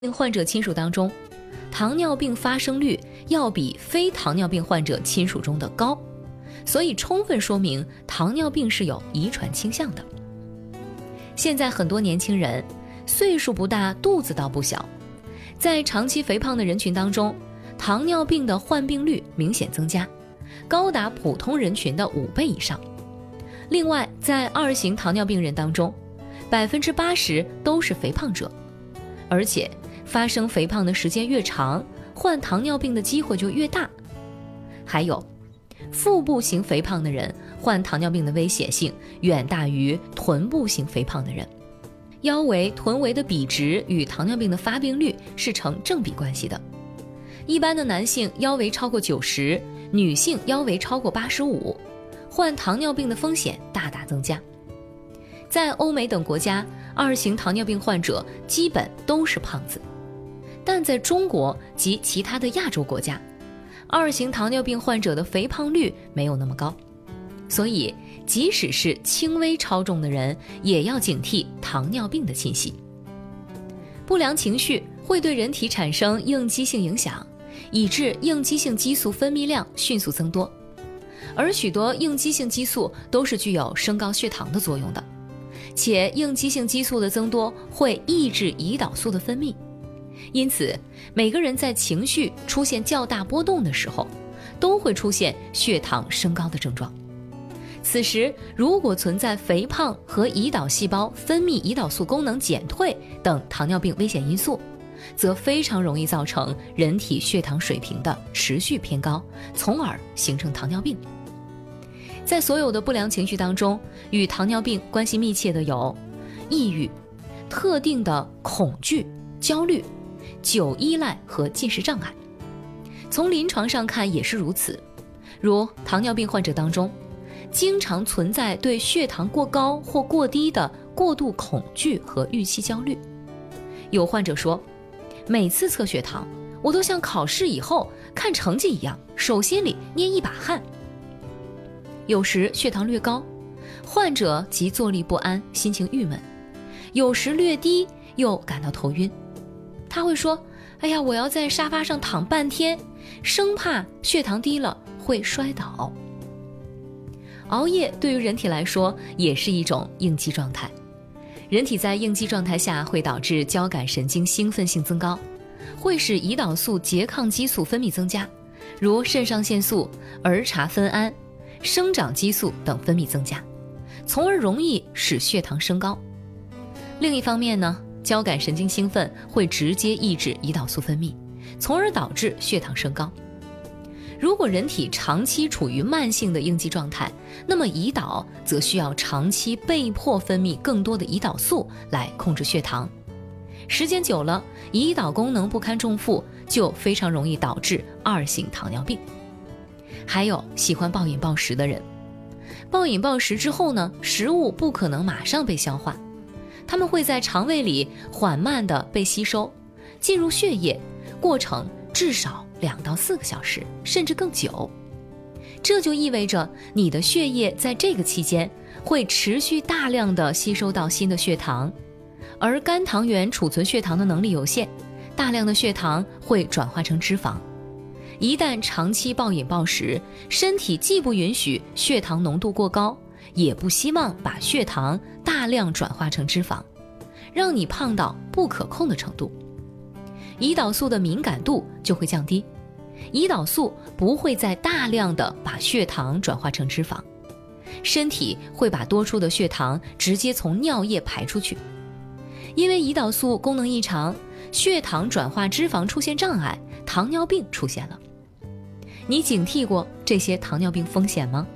患者亲属当中，糖尿病发生率要比非糖尿病患者亲属中的高，所以充分说明糖尿病是有遗传倾向的。现在很多年轻人岁数不大，肚子倒不小，在长期肥胖的人群当中，糖尿病的患病率明显增加，高达普通人群的5倍以上。另外，在2型糖尿病人当中，80%都是肥胖者，而且发生肥胖的时间越长，患糖尿病的机会就越大。还有，腹部型肥胖的人患糖尿病的危险性远大于臀部型肥胖的人。腰围、臀围的比值与糖尿病的发病率是成正比关系的。一般的男性腰围超过90，女性腰围超过85，患糖尿病的风险大大增加。在欧美等国家，2型糖尿病患者基本都是胖子，但在中国及其他的亚洲国家，2型糖尿病患者的肥胖率没有那么高，所以即使是轻微超重的人，也要警惕糖尿病的侵袭。不良情绪会对人体产生应激性影响，以致应激性激素分泌量迅速增多，而许多应激性激素都是具有升高血糖的作用的，且应激性激素的增多会抑制胰岛素的分泌。因此，每个人在情绪出现较大波动的时候，都会出现血糖升高的症状。此时，如果存在肥胖和胰岛细胞分泌胰岛素功能减退等糖尿病危险因素，则非常容易造成人体血糖水平的持续偏高，从而形成糖尿病。在所有的不良情绪当中，与糖尿病关系密切的有抑郁、特定的恐惧、焦虑、酒依赖和进食障碍。从临床上看也是如此，如糖尿病患者当中，经常存在对血糖过高或过低的过度恐惧和预期焦虑。有患者说，每次测血糖，我都像考试以后看成绩一样，手心里捏一把汗。有时血糖略高，患者即坐立不安，心情郁闷；有时略低，又感到头晕。他会说，哎呀，我要在沙发上躺半天，生怕血糖低了会摔倒。熬夜对于人体来说也是一种应激状态，人体在应激状态下会导致交感神经兴奋性增高，会使胰岛素拮抗激素分泌增加，如肾上腺素、儿茶酚胺、生长激素等分泌增加，从而容易使血糖升高。另一方面呢，交感神经兴奋会直接抑制胰岛素分泌，从而导致血糖升高。如果人体长期处于慢性的应激状态，那么胰岛则需要长期被迫分泌更多的胰岛素来控制血糖。时间久了，胰岛功能不堪重负，就非常容易导致2型糖尿病。还有喜欢暴饮暴食的人，暴饮暴食之后呢，食物不可能马上被消化，它们会在肠胃里缓慢地被吸收，进入血液，过程至少2到4个小时，甚至更久。这就意味着你的血液在这个期间会持续大量地吸收到新的血糖，而肝糖原储存血糖的能力有限，大量的血糖会转化成脂肪。一旦长期暴饮暴食，身体既不允许血糖浓度过高，也不希望把血糖大量转化成脂肪，让你胖到不可控的程度。胰岛素的敏感度就会降低，胰岛素不会再大量的把血糖转化成脂肪，身体会把多出的血糖直接从尿液排出去。因为胰岛素功能异常，血糖转化脂肪出现障碍，糖尿病出现了。你警惕过这些糖尿病风险吗？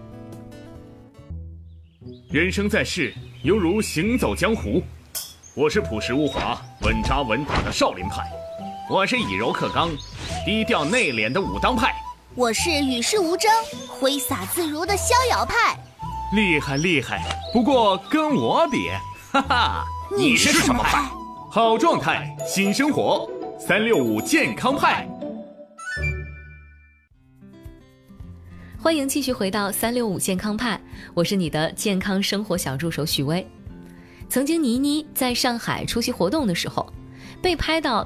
人生在世，犹如行走江湖。我是朴实无华、稳扎稳打的少林派，我是以柔克刚、低调内敛的武当派， 我是与世无争、挥洒自如的逍遥派。 厉害厉害，不过跟我比，哈哈， 你是什么派？ 好状态，新生活，365健康派。 欢迎继续回到365健康派，我是你的健康生活小助手许巍。曾经倪妮在上海出席活动的时候， 被拍到